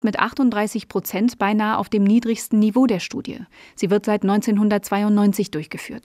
mit 38% beinahe auf dem niedrigsten Niveau der Studie. Sie wird seit 1992 durchgeführt.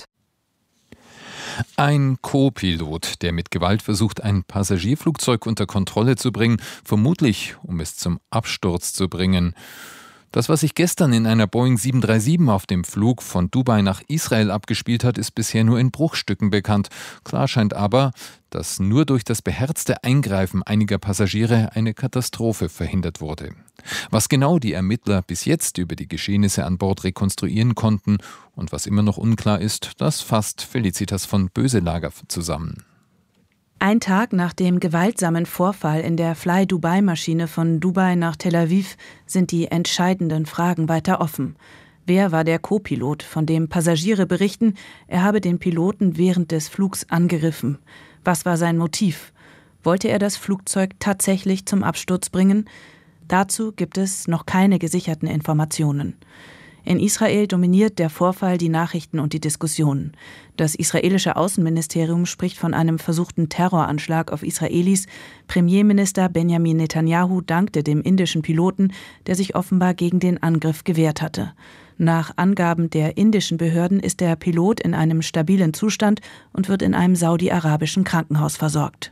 Ein Co-Pilot, der mit Gewalt versucht, ein Passagierflugzeug unter Kontrolle zu bringen, vermutlich um es zum Absturz zu bringen. Das, was sich gestern in einer Boeing 737 auf dem Flug von Dubai nach Israel abgespielt hat, ist bisher nur in Bruchstücken bekannt. Klar scheint aber, dass nur durch das beherzte Eingreifen einiger Passagiere eine Katastrophe verhindert wurde. Was genau die Ermittler bis jetzt über die Geschehnisse an Bord rekonstruieren konnten und was immer noch unklar ist, das fasst Felicitas von Böselager zusammen. Ein Tag nach dem gewaltsamen Vorfall in der Fly-Dubai-Maschine von Dubai nach Tel Aviv sind die entscheidenden Fragen weiter offen. Wer war der Co-Pilot, von dem Passagiere berichten, er habe den Piloten während des Flugs angegriffen? Was war sein Motiv? Wollte er das Flugzeug tatsächlich zum Absturz bringen? Dazu gibt es noch keine gesicherten Informationen. In Israel dominiert der Vorfall die Nachrichten und die Diskussionen. Das israelische Außenministerium spricht von einem versuchten Terroranschlag auf Israelis. Premierminister Benjamin Netanyahu dankte dem indischen Piloten, der sich offenbar gegen den Angriff gewehrt hatte. Nach Angaben der indischen Behörden ist der Pilot in einem stabilen Zustand und wird in einem saudi-arabischen Krankenhaus versorgt.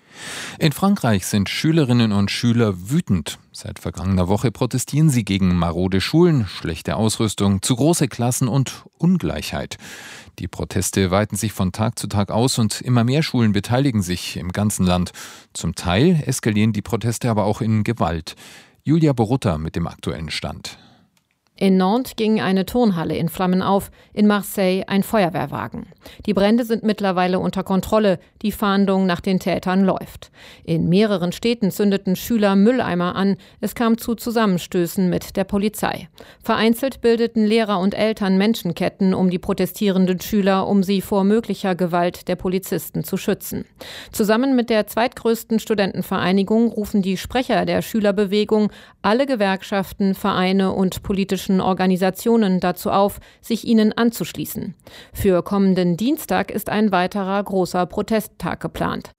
In Frankreich sind Schülerinnen und Schüler wütend. Seit vergangener Woche protestieren sie gegen marode Schulen, schlechte Ausrüstung, zu große Klassen und Ungleichheit. Die Proteste weiten sich von Tag zu Tag aus und immer mehr Schulen beteiligen sich im ganzen Land. Zum Teil eskalieren die Proteste aber auch in Gewalt. Julia Borutta mit dem aktuellen Stand. In Nantes ging eine Turnhalle in Flammen auf, in Marseille ein Feuerwehrwagen. Die Brände sind mittlerweile unter Kontrolle, die Fahndung nach den Tätern läuft. In mehreren Städten zündeten Schüler Mülleimer an, es kam zu Zusammenstößen mit der Polizei. Vereinzelt bildeten Lehrer und Eltern Menschenketten um die protestierenden Schüler, um sie vor möglicher Gewalt der Polizisten zu schützen. Zusammen mit der zweitgrößten Studentenvereinigung rufen die Sprecher der Schülerbewegung alle Gewerkschaften, Vereine und politische Organisationen dazu auf, sich ihnen anzuschließen. Für kommenden Dienstag ist ein weiterer großer Protesttag geplant.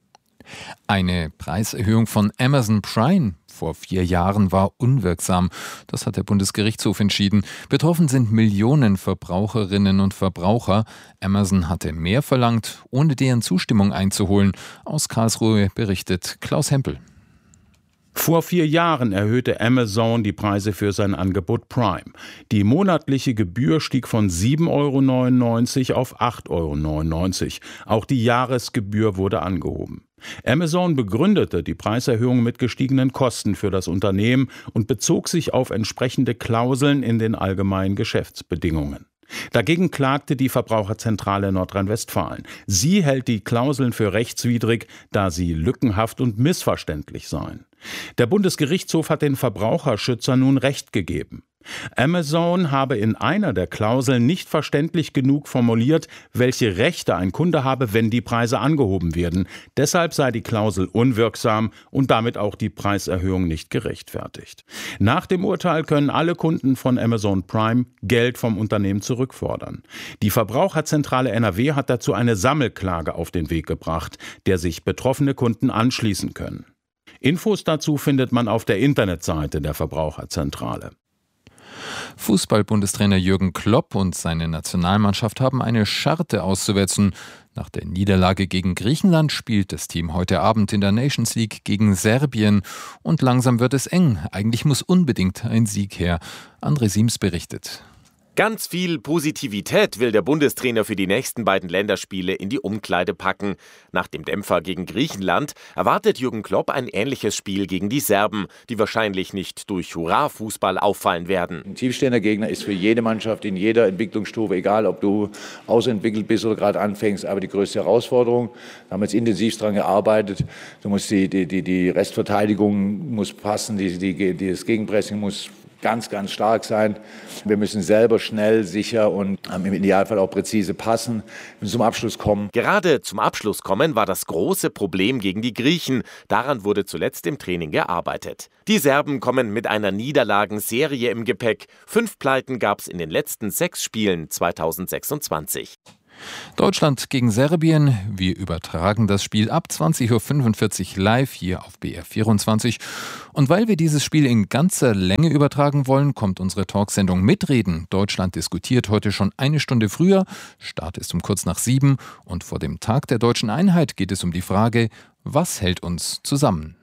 Eine Preiserhöhung von Amazon Prime vor 4 Jahren war unwirksam. Das hat der Bundesgerichtshof entschieden. Betroffen sind Millionen Verbraucherinnen und Verbraucher. Amazon hatte mehr verlangt, ohne deren Zustimmung einzuholen. Aus Karlsruhe berichtet Klaus Hempel. Vor 4 Jahren erhöhte Amazon die Preise für sein Angebot Prime. Die monatliche Gebühr stieg von 7,99 € auf 8,99 €. Auch die Jahresgebühr wurde angehoben. Amazon begründete die Preiserhöhung mit gestiegenen Kosten für das Unternehmen und bezog sich auf entsprechende Klauseln in den allgemeinen Geschäftsbedingungen. Dagegen klagte die Verbraucherzentrale Nordrhein-Westfalen. Sie hält die Klauseln für rechtswidrig, da sie lückenhaft und missverständlich seien. Der Bundesgerichtshof hat den Verbraucherschützern nun Recht gegeben. Amazon habe in einer der Klauseln nicht verständlich genug formuliert, welche Rechte ein Kunde habe, wenn die Preise angehoben werden. Deshalb sei die Klausel unwirksam und damit auch die Preiserhöhung nicht gerechtfertigt. Nach dem Urteil können alle Kunden von Amazon Prime Geld vom Unternehmen zurückfordern. Die Verbraucherzentrale NRW hat dazu eine Sammelklage auf den Weg gebracht, der sich betroffene Kunden anschließen können. Infos dazu findet man auf der Internetseite der Verbraucherzentrale. Fußball-Bundestrainer Jürgen Klopp und seine Nationalmannschaft haben eine Scharte auszuwetzen. Nach der Niederlage gegen Griechenland spielt das Team heute Abend in der Nations League gegen Serbien. Und langsam wird es eng. Eigentlich muss unbedingt ein Sieg her. André Siems berichtet. Ganz viel Positivität will der Bundestrainer für die nächsten beiden Länderspiele in die Umkleide packen. Nach dem Dämpfer gegen Griechenland erwartet Jürgen Klopp ein ähnliches Spiel gegen die Serben, die wahrscheinlich nicht durch Hurra-Fußball auffallen werden. Ein tiefstehender Gegner ist für jede Mannschaft in jeder Entwicklungsstufe, egal ob du ausentwickelt bist oder gerade anfängst, aber die größte Herausforderung. Da haben wir jetzt intensiv daran gearbeitet. Du musst die Restverteidigung muss passen, das Gegenpressing muss ganz, ganz stark sein. Wir müssen selber schnell, sicher und im Idealfall auch präzise passen und zum Abschluss kommen. Gerade zum Abschluss kommen war das große Problem gegen die Griechen. Daran wurde zuletzt im Training gearbeitet. Die Serben kommen mit einer Niederlagenserie im Gepäck. 5 Pleiten gab es in den letzten 6 Spielen 2026. Deutschland gegen Serbien. Wir übertragen das Spiel ab 20.45 Uhr live hier auf BR24. Und weil wir dieses Spiel in ganzer Länge übertragen wollen, kommt unsere Talksendung Mitreden. Deutschland diskutiert heute schon eine Stunde früher. Start ist um kurz nach 7. Und vor dem Tag der deutschen Einheit geht es um die Frage, was hält uns zusammen?